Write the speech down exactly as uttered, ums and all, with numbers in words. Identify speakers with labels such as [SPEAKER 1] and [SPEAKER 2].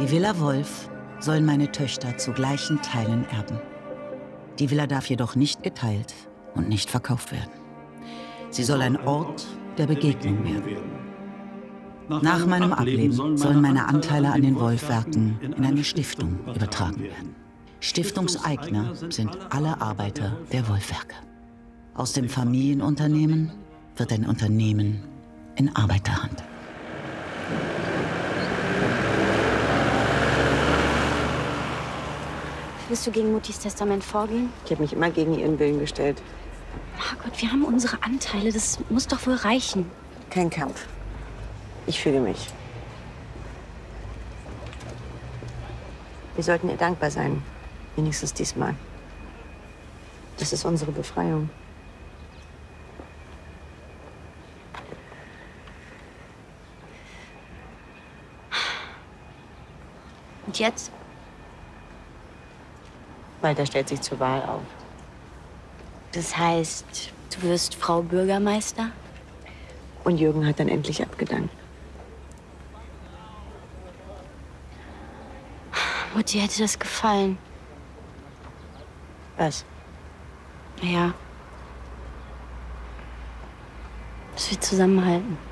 [SPEAKER 1] Die Villa Wolf sollen meine Töchter zu gleichen Teilen erben. Die Villa darf jedoch nicht geteilt und nicht verkauft werden. Sie soll ein Ort der Begegnung werden. Nach meinem Ableben sollen meine Anteile an den Wolfwerken in eine Stiftung übertragen werden. Stiftungseigner sind alle Arbeiter der Wolfwerke. Aus dem Familienunternehmen wird ein Unternehmen in Arbeiterhand.
[SPEAKER 2] Willst du gegen Muttis Testament vorgehen?
[SPEAKER 3] Ich habe mich immer gegen ihren Willen gestellt.
[SPEAKER 2] Margot, wir haben unsere Anteile. Das muss doch wohl reichen.
[SPEAKER 3] Kein Kampf. Ich füge mich. Wir sollten ihr dankbar sein. Wenigstens diesmal. Das ist unsere Befreiung.
[SPEAKER 2] Und jetzt?
[SPEAKER 3] Walter stellt sich zur Wahl auf.
[SPEAKER 2] Das heißt, du wirst Frau Bürgermeister?
[SPEAKER 3] Und Jürgen hat dann endlich abgedankt.
[SPEAKER 2] Mutti hätte das gefallen.
[SPEAKER 3] Was?
[SPEAKER 2] Ja. Dass wir zusammenhalten.